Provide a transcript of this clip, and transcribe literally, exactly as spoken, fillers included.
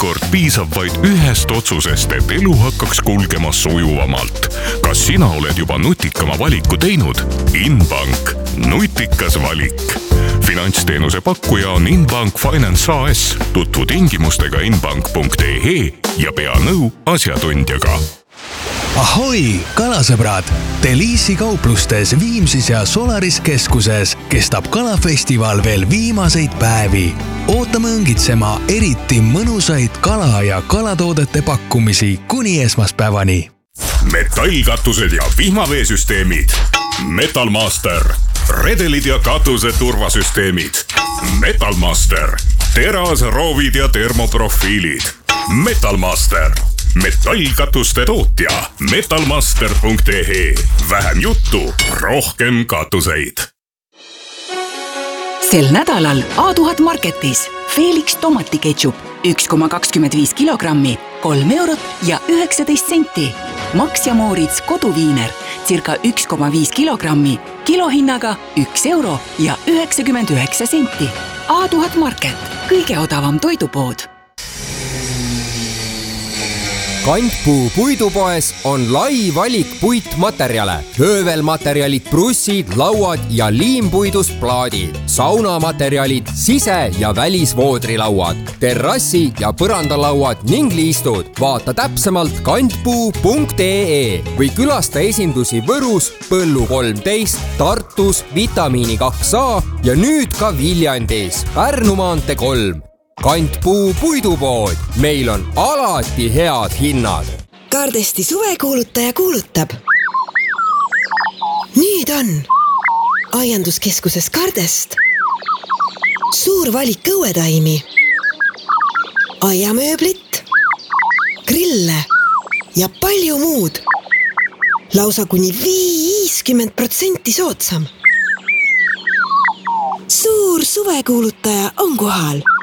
mõnikord piisab vaid ühest otsusest, et elu hakkaks kulgema sujuvamalt. Kas sina oled juba nutikama valiku teinud? Inbank. Nutikas valik. Finantsteenuse pakkuja on Inbank Finance A S. Tutvu tingimustega inbank punkt e e ja pea nõu asjatundjaga. Ahoi, kalasõbrad! Deliisi kauplustes Viimsis ja Solaris keskuses kestab kalafestival veel viimaseid päevi. Ootame õngitsema eriti mõnusaid kala- ja kalatoodete pakkumisi kuni esmaspäevani. Metallkatused ja vihmaveesüsteemid. Metalmaster. Redelid ja katuse turvasüsteemid. Metalmaster. Teras, roovid ja termoprofiilid. Metalmaster. Metallkatuste tootja metalmaster punkt e e. Vähem juttu, rohkem katuseid. Sel nädalal A tuhat Marketis Felix tomatiketšup üks koma kakskümmend viis kilogrammi, kolm eurot ja üheksateist senti. Max ja Moritz koduviiner circa üks koma viis kilogrammi, kilohinnaga üks euro ja üheksakümmend üheksa senti. A tuhat Market, kõige odavam toidupood. Kantpuu puidupoes on lai valik puitmaterjale, höövelmaterjalid, brussid, lauad ja liimpuidust plaadid, saunamaterjalid, sise- ja välisvoodrilauad, terrassi- ja põrandalauad ning liistud. Vaata täpsemalt kantpuu punkt e e või külasta esindusi Võrus, Põllu kolmteist, Tartus, Vitamiini kaks A ja nüüd ka Viljandis, Pärnu maantee kolm. Kantpuu puidupood. Meil on alati head hinnad. Kardesti suvekuulutaja kuulutab. Nüüd on aianduskeskuses Kardest suur valik õuetaimi, aiamööblit, grille ja palju muud. Lausa kuni viiskümmend protsenti soodsam. Suur suvekuulutaja on kohal.